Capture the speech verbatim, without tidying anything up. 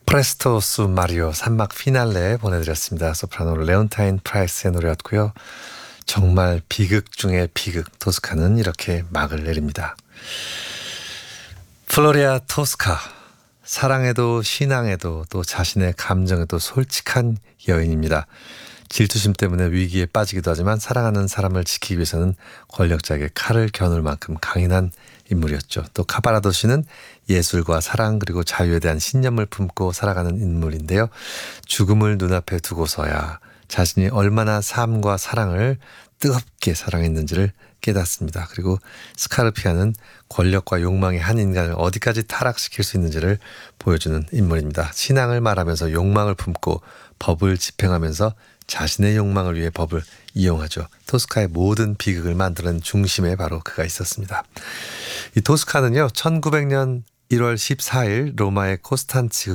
프레스토 수 마리오 산막 피날레 보내드렸습니다. 소프라노 레온타인 프라이스의 노래였고요. 정말 비극 중의 비극, 토스카는 이렇게 막을 내립니다. 플로리아 토스카, 사랑에도 신앙에도 또 자신의 감정에도 솔직한 여인입니다. 질투심 때문에 위기에 빠지기도 하지만 사랑하는 사람을 지키기 위해서는 권력자에게 칼을 겨눌 만큼 강인한 인물이었죠. 또 카바라도 씨는 예술과 사랑 그리고 자유에 대한 신념을 품고 살아가는 인물인데요. 죽음을 눈앞에 두고서야 자신이 얼마나 삶과 사랑을 뜨겁게 사랑했는지를 깨닫습니다. 그리고 스카르피아는 권력과 욕망이 한 인간을 어디까지 타락시킬 수 있는지를 보여주는 인물입니다. 신앙을 말하면서 욕망을 품고 법을 집행하면서 자신의 욕망을 위해 법을 이용하죠. 토스카의 모든 비극을 만드는 중심에 바로 그가 있었습니다. 이 토스카는요, 천구백 년 일월 십사일 로마의 코스탄치